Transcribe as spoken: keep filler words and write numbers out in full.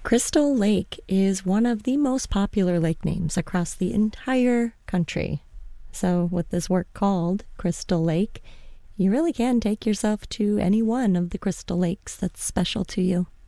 Crystal Lake is one of the most popular lake names across the entire country. So, with this work called Crystal Lake, you really can take yourself to any one of the crystal lakes that's special to you.